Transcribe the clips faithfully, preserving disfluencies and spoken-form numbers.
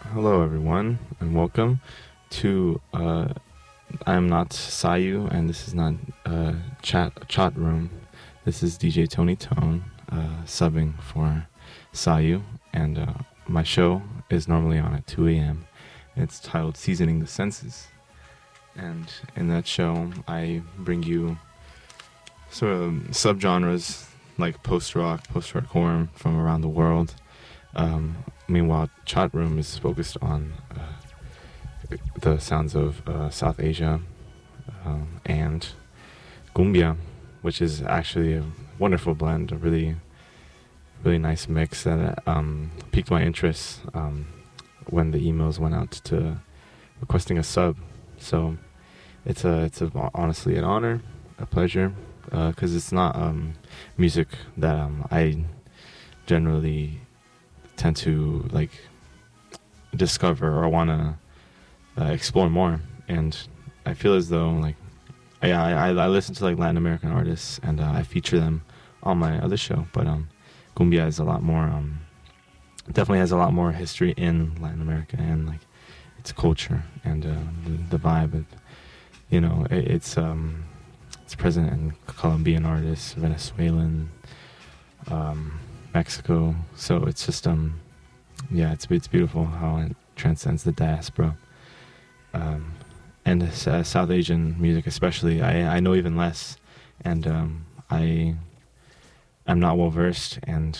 Hello, everyone, and welcome to uh, I'm not Sayu, and this is not uh, chat chat room. This is D J Tony Tone uh, subbing for Sayu, and uh, my show is normally on at two a m. It's titled Seasoning the Senses, and in that show, I bring you sort of subgenres like post-rock, post-hardcore from around the world. Um, meanwhile, Chat Room is focused on uh, the sounds of uh, South Asia um, and cumbia, which is actually a wonderful blend, a really, really nice mix that um, piqued my interest um, when the emails went out to requesting a sub. So it's a, it's a, honestly an honor, a pleasure, because uh, it's not um, music that um, I generally tend to like discover or want to uh, explore more, and I feel as though like yeah I, I, I listen to like Latin American artists, and uh, I feature them on my other show, but um cumbia is a lot more um definitely has a lot more history in Latin America, and like its culture and uh, the, the vibe of, you know it, it's um it's present in Colombian artists, Venezuelan, um Mexico, so it's just um yeah it's it's beautiful how it transcends the diaspora, um and uh, South Asian music especially I I know even less, and um I I'm not well versed and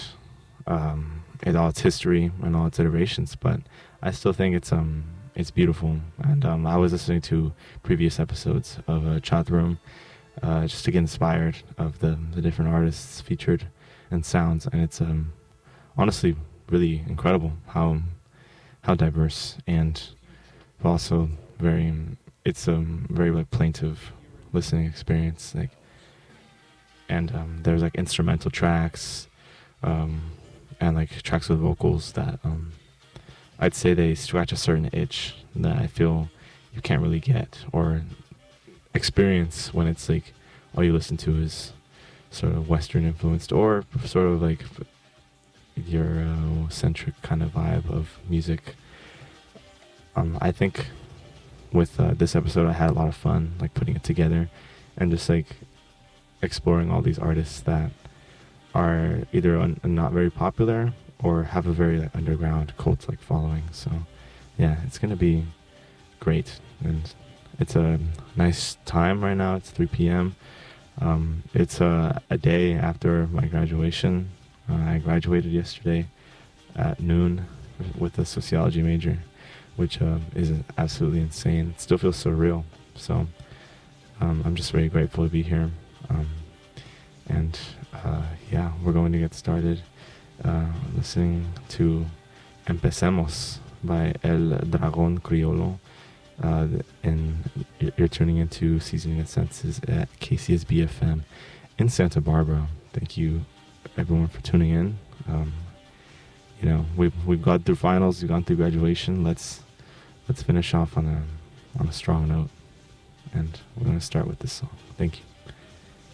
um in all its history and all its iterations, but I still think it's um it's beautiful. And um I was listening to previous episodes of uh, Chat Room uh just to get inspired of the the different artists featured and sounds, and it's um honestly really incredible how how diverse, and also very it's a um, very like plaintive listening experience, like, and um there's like instrumental tracks um and like tracks with vocals that um I'd say they scratch a certain itch that I feel you can't really get or experience when it's like all you listen to is sort of Western influenced, or sort of like Euro-centric kind of vibe of music. Um, I think with uh, this episode, I had a lot of fun, like putting it together, and just like exploring all these artists that are either un- not very popular or have a very like, underground cult-like following. So, yeah, it's gonna be great, and it's a nice time right now. It's three p m Um, it's uh, a day after my graduation. Uh, I graduated yesterday at noon with a sociology major, which uh, is absolutely insane. It still feels so real. So um, I'm just very grateful to be here. Um, and uh, yeah, we're going to get started uh, listening to Empecemos by El Dragón Criollo. Uh, and you're tuning into Seasoning the Senses at K C S B F M in Santa Barbara. Thank you, everyone, for tuning in. Um, you know, we've we've gone through finals, we've gone through graduation. Let's let's finish off on a on a strong note, and we're going to start with this song. Thank you.